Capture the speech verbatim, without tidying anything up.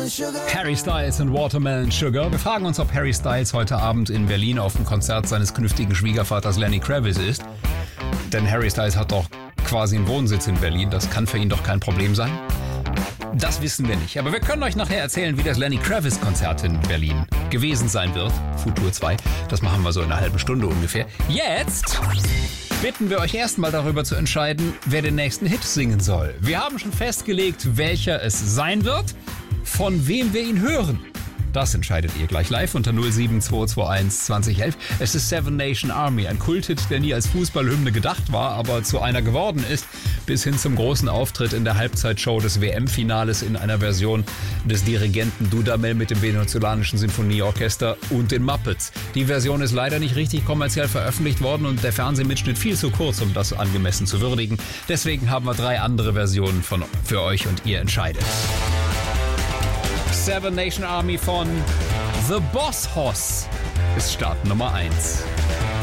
Harry Styles und Watermelon Sugar. Wir fragen uns, ob Harry Styles heute Abend in Berlin auf dem Konzert seines künftigen Schwiegervaters Lenny Kravitz ist. Denn Harry Styles hat doch quasi einen Wohnsitz in Berlin. Das kann für ihn doch kein Problem sein. Das wissen wir nicht. Aber wir können euch nachher erzählen, wie das Lenny Kravitz Konzert in Berlin gewesen sein wird. Futur zwei. Das machen wir so in einer halben Stunde ungefähr. Jetzt bitten wir euch erstmal darüber zu entscheiden, wer den nächsten Hit singen soll. Wir haben schon festgelegt, welcher es sein wird, von wem wir ihn hören. Das entscheidet ihr gleich live unter null sieben zwei zwei eins zwanzig elf. Es ist Seven Nation Army, ein Kulthit, der nie als Fußballhymne gedacht war, aber zu einer geworden ist, bis hin zum großen Auftritt in der Halbzeitshow des W M-Finales in einer Version des Dirigenten Dudamel mit dem venezolanischen Sinfonieorchester und den Muppets. Die Version ist leider nicht richtig kommerziell veröffentlicht worden und der Fernsehmitschnitt viel zu kurz, um das angemessen zu würdigen. Deswegen haben wir drei andere Versionen von, für euch und ihr entscheidet. Seven Nation Army von The Boss Hoss ist Start Nummer eins.